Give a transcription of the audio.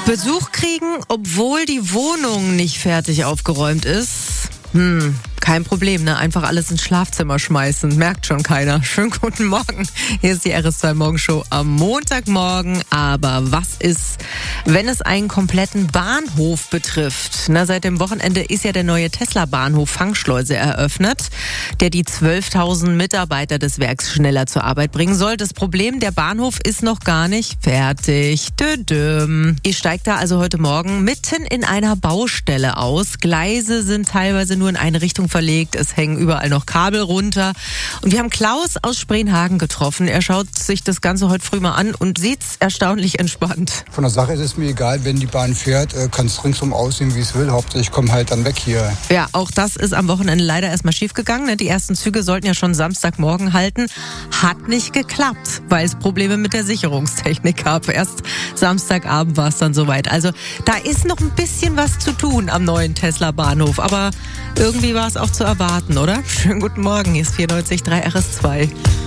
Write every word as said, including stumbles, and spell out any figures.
Besuch kriegen, obwohl die Wohnung nicht fertig aufgeräumt ist? Hm, kein Problem, ne? Einfach alles ins Schlafzimmer schmeißen. Merkt schon keiner. Schönen guten Morgen. Hier ist die R S zwei Morgenshow am Montagmorgen. Aber was ist, wenn es einen kompletten Bahnhof betrifft? Na, seit dem Wochenende ist ja der neue Tesla-Bahnhof Fangschleuse eröffnet, der die zwölftausend Mitarbeiter des Werks schneller zur Arbeit bringen soll. Das Problem, der Bahnhof ist noch gar nicht fertig. Dödüm. Ich steige da also heute Morgen mitten in einer Baustelle aus. Gleise sind teilweise nur in eine Richtung verlegt. Es hängen überall noch Kabel runter. Und wir haben Klaus aus Spreenhagen getroffen. Er schaut sich das Ganze heute früh mal an und sieht's erstaunlich entspannt. Von der Sache ist es mir egal, wenn die Bahn fährt, kann es ringsum aussehen, wie es will. Hauptsache ich komme halt dann weg hier. Ja, auch das ist am Wochenende leider erstmal schief gegangen. Die ersten Züge sollten ja schon Samstagmorgen halten. Hat nicht geklappt, weil es Probleme mit der Sicherungstechnik gab. Erst Samstagabend war es dann soweit. Also da ist noch ein bisschen was zu tun am neuen Tesla-Bahnhof. Aber irgendwie war es auch zu erwarten, oder? Schönen guten Morgen, hier ist vierundneunzig Komma drei R S zwei.